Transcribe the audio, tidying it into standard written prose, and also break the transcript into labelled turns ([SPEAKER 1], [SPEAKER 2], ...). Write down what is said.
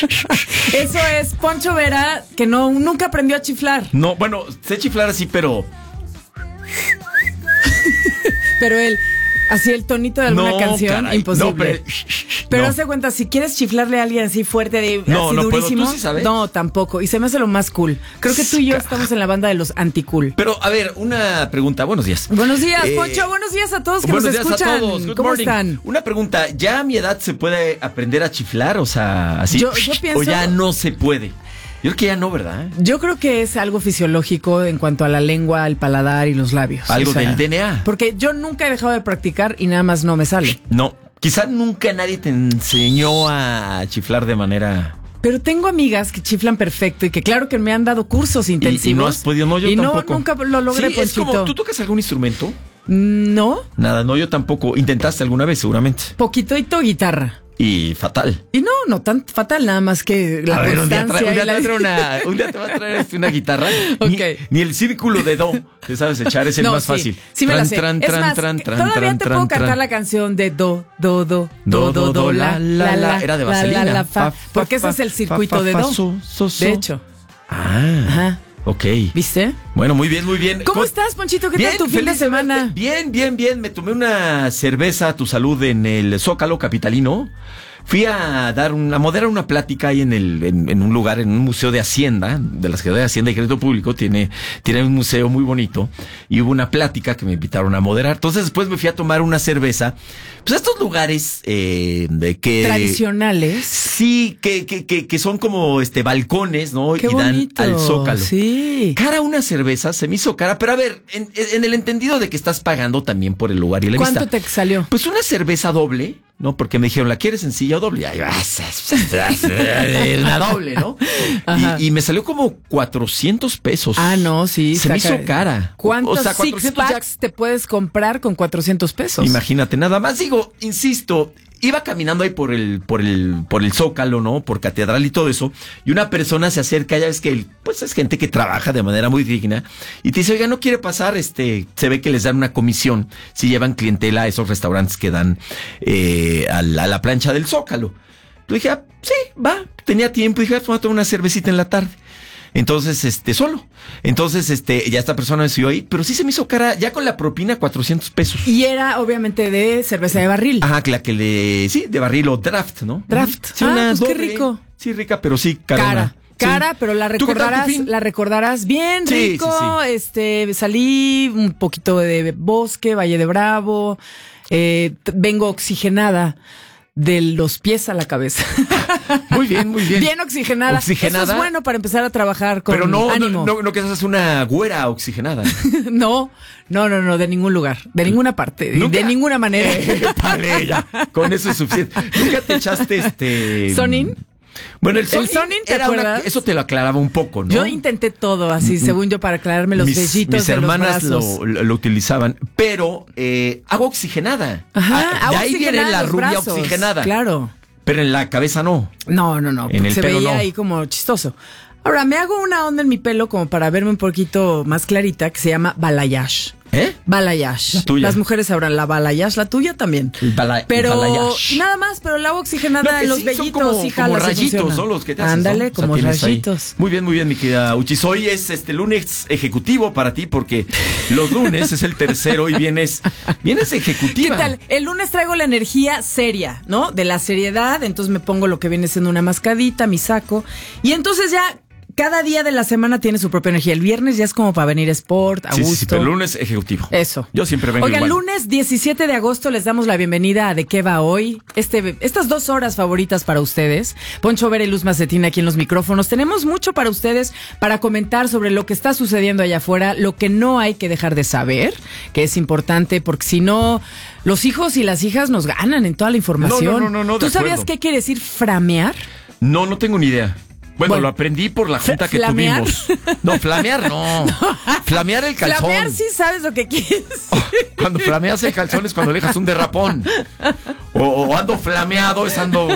[SPEAKER 1] Eso es Poncho Vera, que nunca aprendió a chiflar.
[SPEAKER 2] No, bueno, sé chiflar así, pero...
[SPEAKER 1] Pero él, así el tonito de alguna canción,
[SPEAKER 2] caray,
[SPEAKER 1] imposible.
[SPEAKER 2] No, pero
[SPEAKER 1] hazte cuenta, si quieres chiflarle a alguien así fuerte, así
[SPEAKER 2] no
[SPEAKER 1] durísimo.
[SPEAKER 2] puedo. ¿Tú sí sabes?
[SPEAKER 1] No, tampoco. Y se me hace lo más cool. Creo que tú y yo estamos en la banda de los anti-cool.
[SPEAKER 2] Pero, a ver, una pregunta. Buenos días.
[SPEAKER 1] Buenos días, Poncho. Buenos días a todos que nos escuchan.
[SPEAKER 2] Buenos días a todos. Good
[SPEAKER 1] ¿Cómo
[SPEAKER 2] morning.
[SPEAKER 1] están?
[SPEAKER 2] Una pregunta. ¿Ya a mi edad se puede aprender a chiflar? O sea, así.
[SPEAKER 1] Yo pienso...
[SPEAKER 2] ¿O ya no se puede? Yo creo que ya no, ¿verdad?
[SPEAKER 1] Yo creo que es algo fisiológico en cuanto a la lengua, el paladar y los labios.
[SPEAKER 2] Algo del DNA.
[SPEAKER 1] Porque yo nunca he dejado de practicar y nada más no me sale.
[SPEAKER 2] No. Quizá nunca nadie te enseñó a chiflar de manera...
[SPEAKER 1] Pero tengo amigas que chiflan perfecto y que claro que me han dado cursos intensivos.
[SPEAKER 2] Y no has podido, no, yo tampoco.
[SPEAKER 1] Y nunca lo logré,
[SPEAKER 2] sí, es
[SPEAKER 1] Ponchito.
[SPEAKER 2] como, ¿tú tocas algún instrumento?
[SPEAKER 1] No.
[SPEAKER 2] Nada, no, yo tampoco. ¿Intentaste alguna vez, seguramente?
[SPEAKER 1] Poquito guitarra.
[SPEAKER 2] Y fatal.
[SPEAKER 1] Y no tan fatal, nada más que la constancia.
[SPEAKER 2] Un día te va a traer una guitarra.
[SPEAKER 1] Okay.
[SPEAKER 2] Ni el círculo de do, te sabes echar, es el más fácil.
[SPEAKER 1] Sí me la sé. Todavía te puedo cantar la canción de do, la.
[SPEAKER 2] Era de Vaselina.
[SPEAKER 1] La, fa. Porque ese es el circuito de do. De hecho.
[SPEAKER 2] Ajá. Ok.
[SPEAKER 1] ¿Viste?
[SPEAKER 2] Bueno, muy bien, muy bien.
[SPEAKER 1] ¿Cómo estás, Ponchito? ¿Qué tal tu fin de semana?
[SPEAKER 2] Bien. Me tomé una cerveza a tu salud en el Zócalo capitalino. Fui a moderar una plática ahí en un lugar, en un museo de Hacienda, de la Secretaría de Hacienda y Crédito Público, tiene un museo muy bonito, y hubo una plática que me invitaron a moderar. Entonces después me fui a tomar una cerveza. Pues estos lugares de que...
[SPEAKER 1] tradicionales.
[SPEAKER 2] Sí, que son como balcones, ¿no?
[SPEAKER 1] Qué
[SPEAKER 2] y dan
[SPEAKER 1] bonito,
[SPEAKER 2] al Zócalo.
[SPEAKER 1] Sí.
[SPEAKER 2] Cara una cerveza, se me hizo cara, pero a ver, en el entendido de que estás pagando también por el lugar y la vista.
[SPEAKER 1] ¿Cuánto te salió?
[SPEAKER 2] Pues una cerveza doble, ¿no? Porque me dijeron, ¿la quieres sencilla o doble? Ay, una doble, ¿no? Y me salió como 400 pesos.
[SPEAKER 1] Ah, no, sí.
[SPEAKER 2] Se me hizo cara.
[SPEAKER 1] ¿Cuántos
[SPEAKER 2] 400
[SPEAKER 1] six-packs te puedes comprar con 400 pesos?
[SPEAKER 2] Imagínate, nada más. Digo, insisto, iba caminando ahí por el Zócalo, ¿no? Por Catedral y todo eso. Y una persona se acerca, ya ves que pues es gente que trabaja de manera muy digna. Y te dice, oiga, ¿no quiere pasar? Se ve que les dan una comisión si llevan clientela a esos restaurantes que dan a la plancha del Zócalo. Yo dije, sí, va. Tenía tiempo. Dije, vamos a tomar una cervecita en la tarde. Entonces, solo. Entonces, ya esta persona me subió ahí, pero sí se me hizo cara, ya con la propina, 400 pesos.
[SPEAKER 1] Y era, obviamente, de cerveza de barril.
[SPEAKER 2] Ajá, de barril o draft, ¿no?
[SPEAKER 1] Draft.
[SPEAKER 2] Sí, una
[SPEAKER 1] pues
[SPEAKER 2] doble.
[SPEAKER 1] Qué rico.
[SPEAKER 2] Sí, rica, pero sí, cara.
[SPEAKER 1] Cara, pero la recordarás bien rico.
[SPEAKER 2] Sí.
[SPEAKER 1] Salí un poquito de Bosque, Valle de Bravo. Vengo oxigenada de los pies a la cabeza.
[SPEAKER 2] Muy bien.
[SPEAKER 1] Bien oxigenada. Eso es bueno para empezar a trajar con ánimo.
[SPEAKER 2] Pero no que seas una güera oxigenada.
[SPEAKER 1] No, de ningún lugar, de ninguna parte, de ninguna manera.
[SPEAKER 2] Vale, ya, con eso es suficiente. ¿Nunca te echaste
[SPEAKER 1] ¿Sonin?
[SPEAKER 2] Bueno, el Sonin
[SPEAKER 1] ¿te acuerdas?
[SPEAKER 2] eso te lo aclaraba un poco, ¿no?
[SPEAKER 1] Yo intenté todo así, según yo, para aclararme los vellitos
[SPEAKER 2] mis hermanas lo utilizaban, pero agua oxigenada.
[SPEAKER 1] Ajá,
[SPEAKER 2] de ahí viene la rubia
[SPEAKER 1] brazos,
[SPEAKER 2] oxigenada.
[SPEAKER 1] Claro.
[SPEAKER 2] Pero en la cabeza no.
[SPEAKER 1] No.
[SPEAKER 2] En el
[SPEAKER 1] se
[SPEAKER 2] pelo
[SPEAKER 1] veía
[SPEAKER 2] no.
[SPEAKER 1] ahí como chistoso. Ahora, me hago una onda en mi pelo como para verme un poquito más clarita, que se llama balayage. Balayage.
[SPEAKER 2] La tuya.
[SPEAKER 1] Las mujeres sabrán la balayage, la tuya también. Pero
[SPEAKER 2] balayage.
[SPEAKER 1] nada más, pero el agua oxigenada en los vellitos,
[SPEAKER 2] son como rayitos, son los que te haces.
[SPEAKER 1] Ándale,
[SPEAKER 2] ¿no?
[SPEAKER 1] como rayitos.
[SPEAKER 2] Muy bien, mi querida Uchis. Hoy es lunes ejecutivo para ti, porque los lunes es el tercero y vienes ejecutiva.
[SPEAKER 1] ¿Qué tal? El lunes traigo la energía seria, ¿no? De la seriedad, entonces me pongo lo que viene siendo una mascadita, mi saco, y entonces ya cada día de la semana tiene su propia energía. El viernes ya es como para venir sport, a gusto.
[SPEAKER 2] Sí, pero el lunes ejecutivo.
[SPEAKER 1] Eso.
[SPEAKER 2] Yo siempre vengo
[SPEAKER 1] igual.
[SPEAKER 2] igual.
[SPEAKER 1] Lunes 17 de agosto les damos la bienvenida a De Qué Va Hoy. Estas 2 horas favoritas para ustedes. Poncho Vera y Luz Macetina aquí en los micrófonos. Tenemos mucho para ustedes para comentar sobre lo que está sucediendo allá afuera, lo que no hay que dejar de saber, que es importante porque si no, los hijos y las hijas nos ganan en toda la información.
[SPEAKER 2] No.
[SPEAKER 1] ¿Tú sabías qué quiere decir framear?
[SPEAKER 2] No tengo ni idea. Bueno, lo aprendí por la junta que
[SPEAKER 1] ¿flamear?
[SPEAKER 2] tuvimos. No, flamear no. Flamear el calzón.
[SPEAKER 1] Flamear sí sabes lo que quieres.
[SPEAKER 2] Cuando flameas el calzón es cuando dejas un derrapón. O ando flameado, es ando